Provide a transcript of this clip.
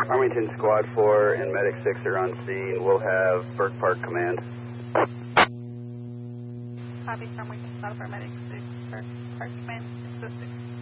Farmington Squad 4 and Medic 6 are on scene. We'll have Burke Park Command. Copy, Farmington Squad 4, Medic 6, Burke Park Command, 606.